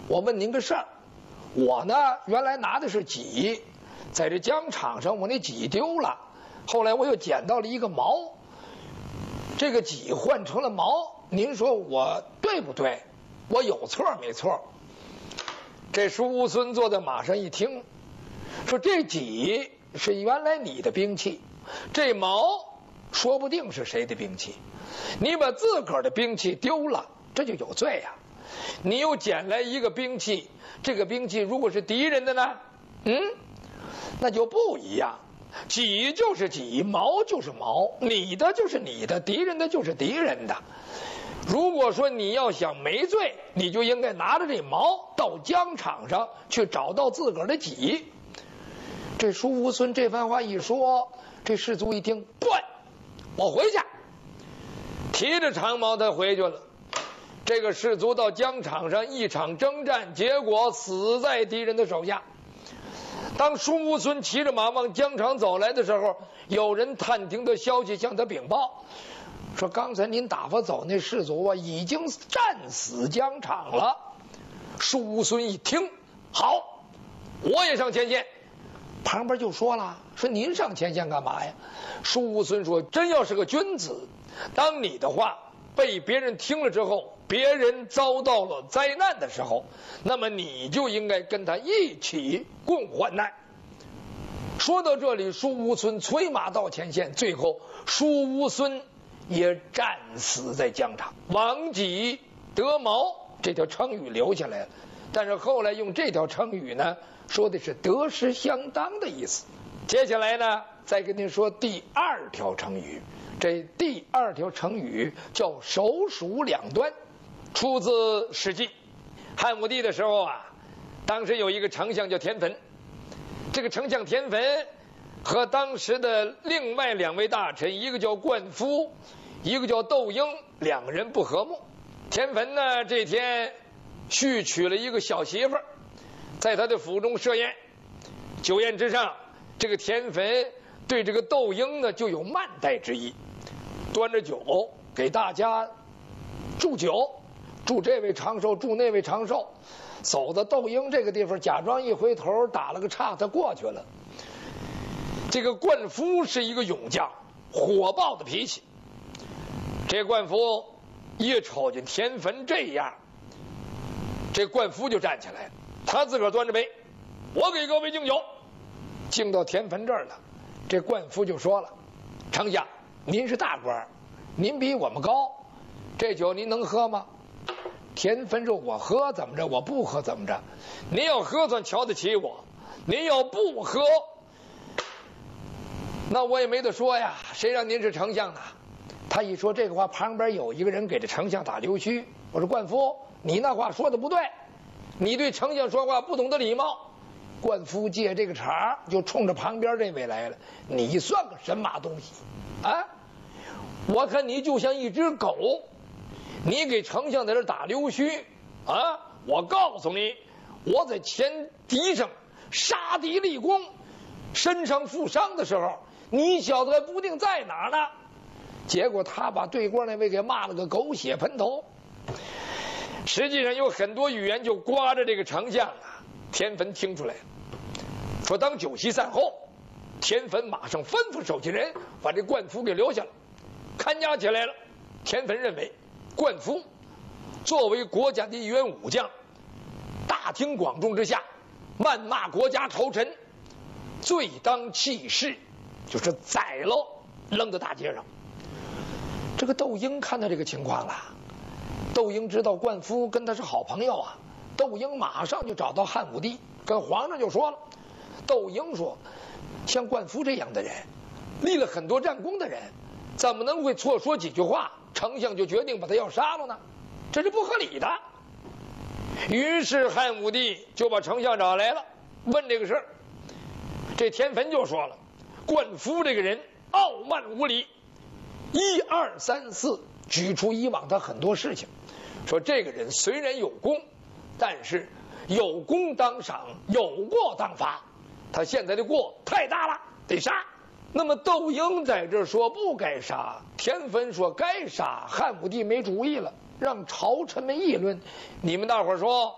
我问您个事儿，我呢原来拿的是戟，在这疆场上我那戟丢了，后来我又捡到了一个矛，这个戟换成了矛，您说我对不对？我有错没错？这舒无孙坐在马上一听，说这戟是原来你的兵器，这矛说不定是谁的兵器，你把自个儿的兵器丢了，这就有罪呀。你又捡来一个兵器，这个兵器如果是敌人的呢，那就不一样。戟就是戟，矛就是矛，你的就是你的，敌人的就是敌人的。如果说你要想没罪，你就应该拿着这矛到疆场上去找到自个儿的戟。这舒无孙这番话一说，这士卒一听，对，我回去，提着长矛他回去了。这个士卒到疆场上一场征战，结果死在敌人的手下。当舒无孙骑着马往疆场走来的时候，有人探听的消息向他禀报，说刚才您打发走那士卒啊，已经战死疆场了。舒无孙一听，好，我也上前线。旁边就说了，说您上前线干嘛呀？舒无孙说，真要是个君子，当你的话被别人听了之后，别人遭到了灾难的时候，那么你就应该跟他一起共患难。说到这里，舒无孙催马到前线，最后舒无孙也战死在疆场。亡戟得矛这条成语留下来了，但是后来用这条成语呢，说的是得失相当的意思。接下来呢，再跟您说第二条成语。这第二条成语叫手鼠两端，出自《史记》。汉武帝的时候啊，当时有一个丞相叫田汾，这个丞相田汾和当时的另外两位大臣，一个叫灌夫，一个叫窦婴，两个人不和睦。田汾呢，这天续娶了一个小媳妇儿，在他的府中设宴。酒宴之上，这个田汾对这个窦婴呢就有慢待之意，端着酒给大家祝酒，祝这位长寿，祝那位长寿。走到窦婴这个地方，假装一回头，打了个岔，他过去了。这个灌夫是一个勇将，火爆的脾气。这灌夫一瞅见田汾这样，这灌夫就站起来，他自个儿端着杯，我给各位敬酒。敬到田汾这儿了，这灌夫就说了，丞相，您是大官，您比我们高，这酒您能喝吗？田汾说，我喝怎么着，我不喝怎么着，您要喝算瞧得起我，您要不喝那我也没得说呀，谁让您是丞相呢？他一说这个话，旁边有一个人给这丞相打溜须。我说灌夫，你那话说的不对，你对丞相说话不懂得礼貌。灌夫借这个茬就冲着旁边这位来了，你算个神马东西啊？我看你就像一只狗，你给丞相在这打溜须啊！我告诉你，我在前敌上杀敌立功，身上负伤的时候，你小子还不定在哪儿呢。结果他把对过那位给骂了个狗血喷头。实际上有很多语言就刮着这个丞相啊。田汾听出来，说当酒席散后，田汾马上吩咐手下人把这灌夫给留下了，看押起来了。田汾认为，灌夫作为国家的一员武将，大庭广众之下谩骂国家朝臣，罪当弃市，就是宰了，扔到大街上。这个窦婴看到这个情况了，窦婴知道灌夫跟他是好朋友啊，窦婴马上就找到汉武帝，跟皇上就说了。窦婴说，像灌夫这样的人，立了很多战功的人，怎么能会错说几句话，丞相就决定把他要杀了呢？这是不合理的。于是汉武帝就把丞相找来了，问这个事儿。这田汾就说了，灌夫这个人傲慢无礼，1、2、3、4举出以往他很多事情，说这个人虽然有功，但是有功当赏，有过当罚，他现在的过太大了，得杀。那么窦婴在这说不该杀，田汾说该杀，汉武帝没主意了，让朝臣们议论。你们大伙说